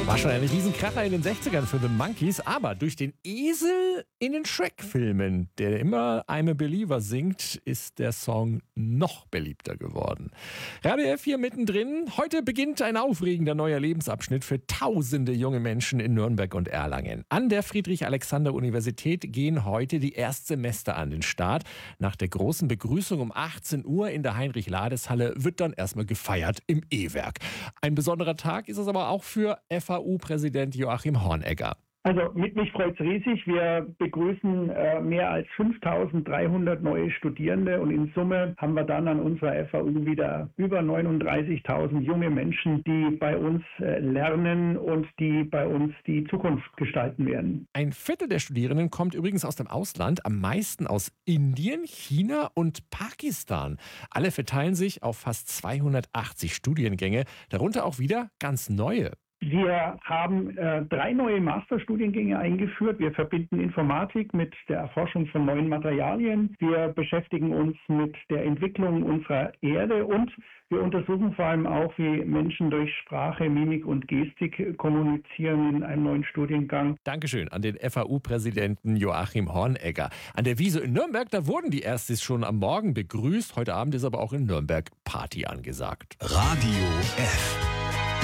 War schon ein Riesenkracher in den 60ern für The Monkees, aber durch den Esel in den Shrek-Filmen, der immer I'm a Believer singt, ist der Song noch beliebter geworden. Radio F hier mittendrin. Heute beginnt ein aufregender neuer Lebensabschnitt für tausende junge Menschen in Nürnberg und Erlangen. An der Friedrich-Alexander-Universität gehen heute die Erstsemester an den Start. Nach der großen Begrüßung um 18 Uhr in der Heinrich-Lades-Halle wird dann erstmal gefeiert im E-Werk. Ein besonderer Tag ist es aber auch für FAU-Präsident Joachim Hornegger. Also mich freut es riesig. Wir begrüßen mehr als 5.300 neue Studierende und in Summe haben wir dann an unserer FAU wieder über 39.000 junge Menschen, die bei uns lernen und die bei uns die Zukunft gestalten werden. Ein Viertel der Studierenden kommt übrigens aus dem Ausland, am meisten aus Indien, China und Pakistan. Alle verteilen sich auf fast 280 Studiengänge, darunter auch wieder ganz neue. Wir haben 3 neue Masterstudiengänge eingeführt. Wir verbinden Informatik mit der Erforschung von neuen Materialien. Wir beschäftigen uns mit der Entwicklung unserer Erde und wir untersuchen vor allem auch, wie Menschen durch Sprache, Mimik und Gestik kommunizieren in einem neuen Studiengang. Dankeschön an den FAU-Präsidenten Joachim Hornegger. An der Wiesn in Nürnberg, da wurden die Erstis schon am Morgen begrüßt. Heute Abend ist aber auch in Nürnberg Party angesagt. Radio F.